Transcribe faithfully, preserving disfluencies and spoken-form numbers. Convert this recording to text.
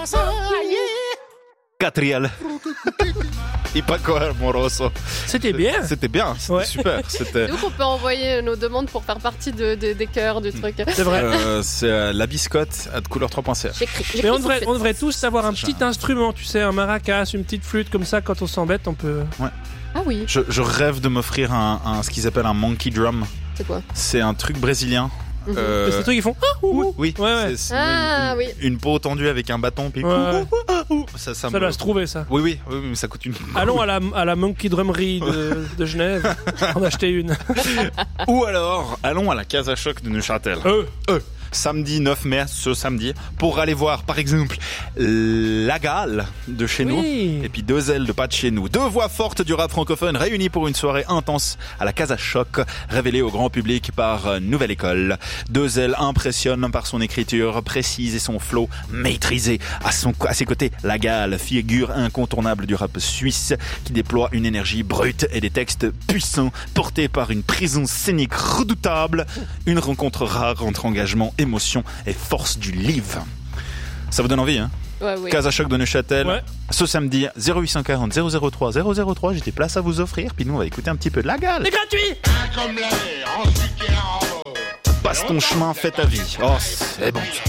Catriel. Et pas quoi, Moroso. C'était bien. C'était bien, c'était Ouais. super. C'était... Donc on peut envoyer nos demandes pour faire partie de, de- des chœurs, du truc. C'est vrai. Euh, c'est euh, la biscotte à de couleur trois point c h. J'écris. Mais on j'écris devrait, tout de on suite. devrait tous avoir un petit instrument, tu sais, un maracas, une petite flûte, comme ça, quand on s'embête, on peut... Ah oui, Je, je rêve de m'offrir un, un, ce qu'ils appellent un monkey drum. c'est quoi? C'est un truc brésilien. Mhm. Euh, C'est des trucs qui font... Ah, ouh, ouh. oui, Ouais, ouais. c'est, c'est Ah une, oui. une peau tendue avec un bâton. Puis Ouais, ouais. ça, ça, Ça me- doit se trouver, ça. Oui, oui, oui, oui, mais ça coûte une. Allons à la, à la Monkey Drummerie de, de Genève, en acheter une. Ou alors, allons à la Casa Choc de Neuchâtel. Euh, Euh, samedi neuf mai, ce samedi, pour aller voir, par exemple, La Gale de chez nous. oui. Et puis deux ailes de pas de chez nous. Deux voix fortes du rap francophone réunies pour une soirée intense à la Casa Choc, révélée au grand public par euh, Nouvelle École. Deux ailes impressionnent par son écriture précise et son flow maîtrisé. À, son, à ses côtés, La Gale, figure incontournable du rap suisse, qui déploie une énergie brute et des textes puissants, portés par une présence scénique redoutable. Une rencontre rare entre engagement, émotion et force du livre. Ça vous donne envie, hein? Ouais, oui. Casa Choc de Neuchâtel, Ouais. ce samedi, zéro huit cent quarante zéro zéro trois zéro zéro trois, j'ai des places à vous offrir, puis nous on va écouter un petit peu de La Gale. C'est gratuit. Comme l'air, ensuite il y a un haut. Passe ton chemin, fais ta vie. Oh, c'est bon.